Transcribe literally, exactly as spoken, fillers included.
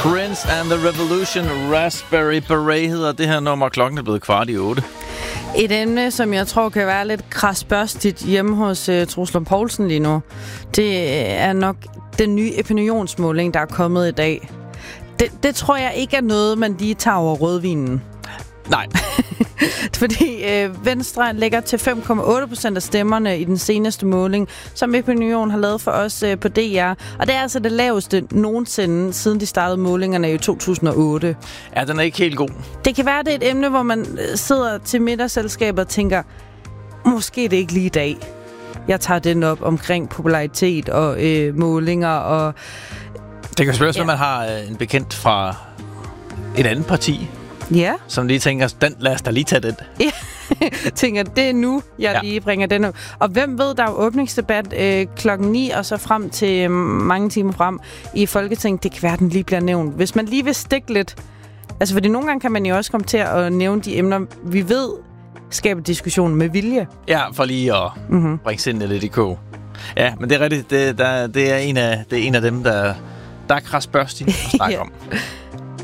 Prince and the Revolution, Raspberry Beret hedder det her nummer. Klokken er blevet kvart i otte. Et emne, som jeg tror kan være lidt krasbørstigt hjemme hos uh, Troels Lund Poulsen lige nu, det er nok den nye opinionsmåling, der er kommet i dag. Det, det tror jeg ikke er noget, man lige tager over rødvinen. Nej. Fordi øh, Venstre ligger til fem komma otte procent af stemmerne i den seneste måling, som Opinion har lavet for os øh, på D R. Og det er altså det laveste nogensinde, siden de startede målingerne i to tusind og otte. Ja, den er ikke helt god. Det kan være, det er et emne, hvor man sidder til middagsselskabet og tænker, måske det er ikke lige i dag. Jeg tager den op omkring popularitet og øh, målinger. Og det kan selvfølgelig også, ja. Når man har øh, en bekendt fra et andet parti, ja. Som lige tænker, den, lad os da lige tage den. Ja, tænker, det er nu, jeg ja. lige bringer den op. Og hvem ved, der er åbningsdebat øh, klokken ni, og så frem til øh, mange timer frem i Folketinget. Det kan være, den lige bliver nævnt. Hvis man lige vil stikke lidt. Altså, fordi nogle gange kan man jo også komme til at nævne de emner, vi ved skaber diskussion med vilje. Ja, for lige at mm-hmm. bringe sindet lidt i kog. Ja, men det er rigtigt. Det, der, det, er, en af, det er en af dem, der, der er krasbørstig at snakke ja. om.